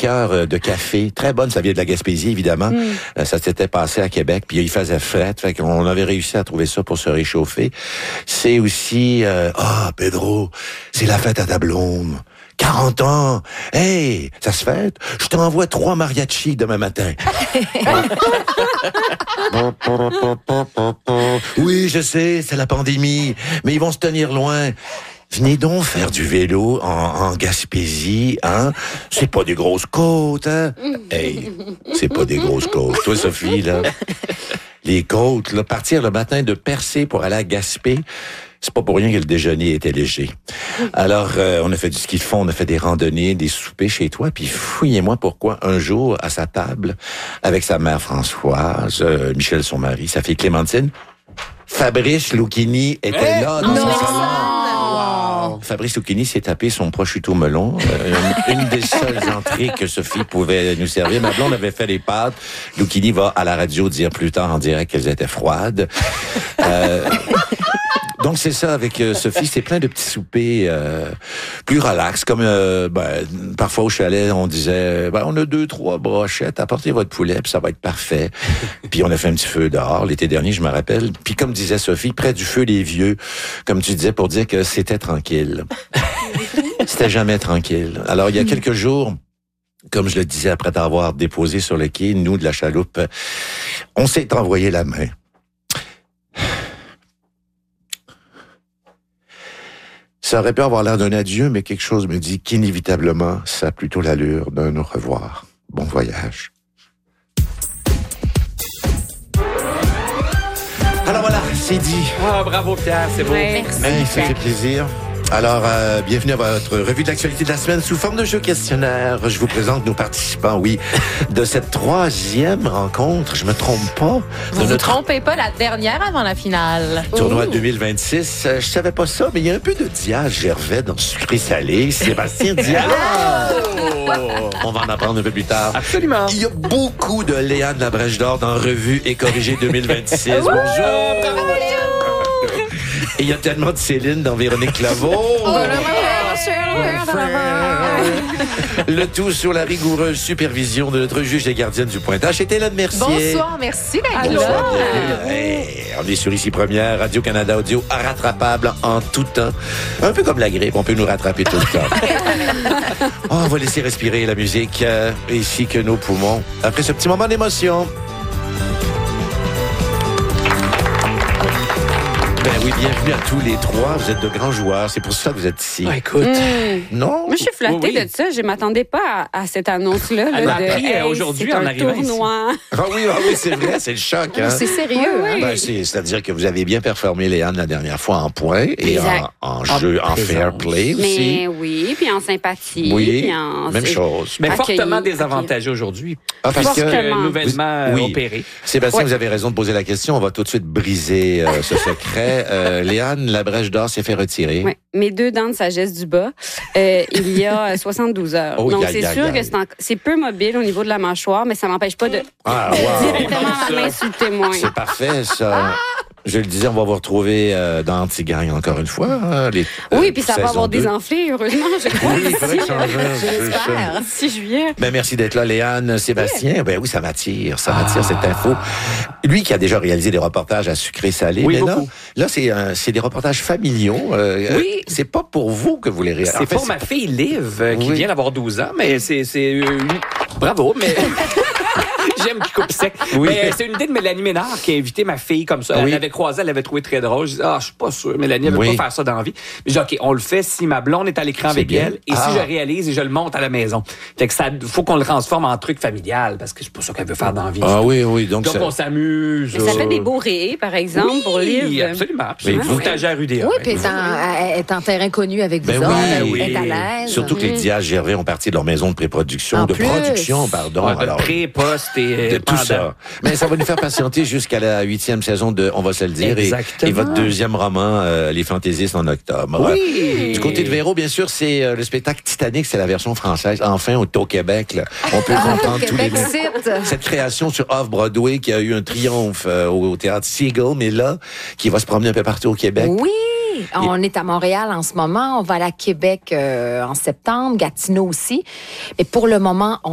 liqueur de café, très bonne, ça vient de la Gaspésie, évidemment. Ça s'était passé à Québec, puis il faisait fret, fait qu'on avait réussi à trouver ça pour se réchauffer. C'est aussi, Pedro, c'est la fête à ta blonde. 40 ans! Hey! Ça se fête? Je t'envoie 3 mariachis demain matin. Oui, je sais, c'est la pandémie, mais ils vont se tenir loin. Venez donc faire du vélo en Gaspésie, hein? C'est pas des grosses côtes, hein? Hey, c'est pas des grosses côtes. Toi, Sophie, là, les côtes, là, partir le matin de Percé pour aller à Gaspé, c'est pas pour rien que le déjeuner était léger. Alors, on a fait du ski de fond, on a fait des randonnées, des soupers chez toi, puis fouillez-moi pourquoi un jour, à sa table, avec sa mère Françoise, Michel, son mari, sa fille Clémentine, Fabrice Lucchini était là dans son salon. Fabrice Lucchini s'est tapé son prosciutto melon, une des seules entrées que Sophie pouvait nous servir. Ma blonde avait fait les pâtes. Lucchini va à la radio dire plus tard en direct qu'elles étaient froides. Donc, c'est ça, avec Sophie, c'est plein de petits soupers plus relax. Comme parfois au chalet, on disait, on a 2-3 brochettes, apportez votre poulet, puis ça va être parfait. Puis on a fait un petit feu dehors l'été dernier, je me rappelle. Puis comme disait Sophie, près du feu des vieux, comme tu disais, pour dire que c'était tranquille. C'était jamais tranquille. Alors, il y a quelques jours, comme je le disais après t'avoir déposé sur le quai, nous, de la chaloupe, on s'est envoyé la main. Ça aurait pu avoir l'air d'un adieu, mais quelque chose me dit qu'inévitablement, ça a plutôt l'allure d'un au revoir. Bon voyage. Alors voilà, c'est dit. Ah, bravo Pierre, c'est beau. Merci. Ça fait plaisir. Alors, bienvenue à votre revue de l'actualité de la semaine sous forme de jeu questionnaire. Je vous présente nos participants, de cette 3e rencontre. Je me trompe pas. Vous vous trompez pas, la dernière avant la finale. Tournoi 2026. Je savais pas ça, mais il y a un peu de Dia Gervais dans Sucré Salé. Sébastien Dia. On va en apprendre un peu plus tard. Absolument. Il y a beaucoup de Léane Labrèche d'Or dans Revue et Corrigée 2026. Bonjour. Et il y a tellement de Céline dans Véronique Claveau. Le tout sous la rigoureuse supervision de notre juge des gardiennes du pointage. C'était Hélène Mercier. Bonsoir, merci d'être Bonsoir, là. bienvenue. Hey, on est sur Ici Première, Radio-Canada Audio, rattrapable en tout temps. Un peu comme la grippe, on peut nous rattraper tout le temps. On va laisser respirer la musique ainsi que nos poumons. Après ce petit moment d'émotion. Ben oui, bienvenue à tous les 3. Vous êtes de grands joueurs. C'est pour ça que vous êtes ici. Écoute. Non? Moi, je suis flattée Oui. de ça. Je ne m'attendais pas à cette annonce-là. Elle m'a appris aujourd'hui en arrivant ici. Tournoi. Ah oui, c'est vrai, c'est le choc. Hein? C'est sérieux, Oui, hein? Ben, c'est-à-dire que vous avez bien performé, Léane, la dernière fois en points et en jeu, en fair play aussi. Mais oui, puis en sympathie. Oui, puis en... même chose. Mais Accueilli, fortement désavantagé aujourd'hui. Ah, parce que Fortement. Nouvellement Oui. opéré. Sébastien, Ouais. vous avez raison de poser la question. On va tout de suite briser ce secret. Léane Labrèche d'Or s'est fait retirer. Ouais. Mes 2 dents de sagesse du bas, il y a 72 heures. Oh, Donc, aïe, c'est aïe, sûr aïe. que c'est peu mobile au niveau de la mâchoire, mais ça m'empêche pas de Ah, wow. directement la main sur le témoin. C'est parfait, ça. Je le disais, on va vous retrouver dans Anti-Gang encore une fois. Hein, Oui, puis ça va saison avoir 2. désenflé, heureusement, je crois. Oui, il faudrait que ça J'espère. 6 juillet. Ben, merci d'être là, Léane. Sébastien, ben oui, ça m'attire cette info. Lui qui a déjà réalisé des reportages à Sucré-Salé, Oui, mais beaucoup. là c'est des reportages familiaux. Oui. C'est pas pour vous que vous les réalisez. C'est pour ma fille Liv, qui Oui. vient d'avoir 12 ans, mais c'est bravo, mais... J'aime qu'il coupe sec. Oui. Mais c'est une idée de Mélanie Ménard qui a invité ma fille comme ça. Elle Oui. l'avait croisée, elle l'avait trouvé très drôle. Je dis, je suis pas sûr. Mélanie, elle veut Oui. pas faire ça dans la vie. Je dis, OK, on le fait si ma blonde est à l'écran C'est avec bien. elle et si je réalise et je le monte à la maison. Fait que ça, faut qu'on le transforme en truc familial parce que c'est pas ça qu'elle veut faire dans la vie. Ah oui, donc Donc, on s'amuse. Ça fait des beaux raies, par exemple, pour Oui, Liv. absolument. Oui, Vous étagez à RUDA. Oui, puis elle est en terrain connu avec vous Ben autres. oui, Elle est à l'aise. Surtout que les Dia Gervais ont parti de leur maison de pré-production, En de plus. production, pardon. Ouais, de Alors, pré, poste et de tout pendant. ça. Mais ça va nous faire patienter jusqu'à la 8e saison de On va se le dire. Exactement. Et votre 2e roman, Les Fantaisistes, en octobre. Oui. Du côté de Véro, bien sûr, c'est le spectacle Titanic, c'est la version française. Enfin, au Québec, là, on peut comprendre tous les Québec site. cette création sur Off-Broadway qui a eu un triomphe au théâtre Seagull, mais là, qui va se promener un peu partout au Québec. Oui, on est à Montréal en ce moment. On va aller à Québec en septembre, Gatineau aussi. Mais pour le moment,